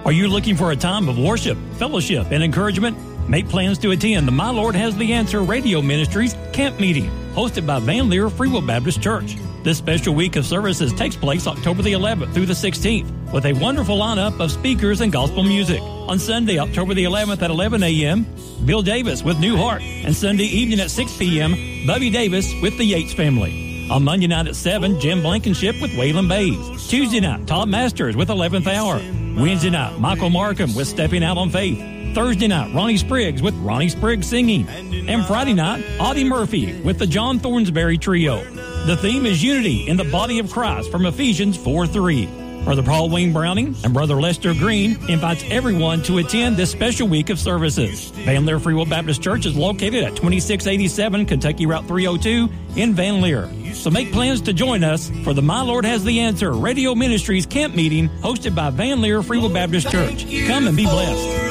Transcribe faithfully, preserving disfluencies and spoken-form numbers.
Are you looking for a time of worship, fellowship, and encouragement? Make plans to attend the My Lord Has the Answer Radio Ministries Camp Meeting, hosted by Van Leer Free Will Baptist Church. This special week of services takes place October the eleventh through the sixteenth, with a wonderful lineup of speakers and gospel music. On Sunday, October the eleventh at eleven a.m., Bill Davis with New Heart, and Sunday evening at six p.m., Bubby Davis with the Yates family. On Monday night at seven, Jim Blankenship with Waylon Bays. Tuesday night, Todd Masters with eleventh Hour. Wednesday night, Michael Markham with Stepping Out on Faith. Thursday night, Ronnie Spriggs with Ronnie Spriggs Singing. And Friday night, Audie Murphy with the John Thornsberry Trio. The theme is Unity in the Body of Christ from Ephesians four three. Brother Paul Wayne Browning and Brother Lester Green invites everyone to attend this special week of services. Van Leer Free Will Baptist Church is located at twenty-six eighty-seven Kentucky Route three oh two in Van Leer. So make plans to join us for the My Lord Has the Answer Radio Ministries Camp Meeting hosted by Van Leer Free Will Baptist Church. Come and be blessed.